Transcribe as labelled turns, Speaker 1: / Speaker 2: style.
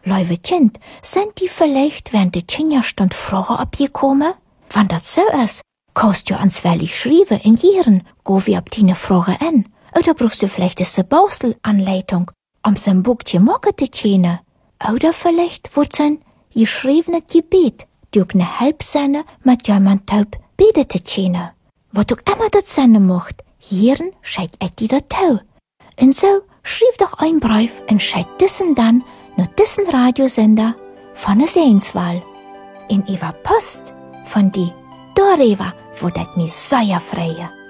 Speaker 1: Lieve Kind, sind die vielleicht während der Kinderstund Fragen abgekommen? Wenn das so ist, kannst du ans Welli schreiben in ihren, go wie ab deine Frage an. Oder brauchst du vielleicht eine Baustelanleitung, so ein Buch zu machen zu können? Oder vielleicht wird es ein geschriebenes Gebet, durch eine Halbsene mit jemand taub beten zu können. Was du immer das sein macht, hierin scheit ich dir das tau. Und so schrieb doch ein Brief und scheit diesen dann nach diesen Radiosender von der Sehenswahl. In ihrer Post von die Doreva, wo das mir sehr freue.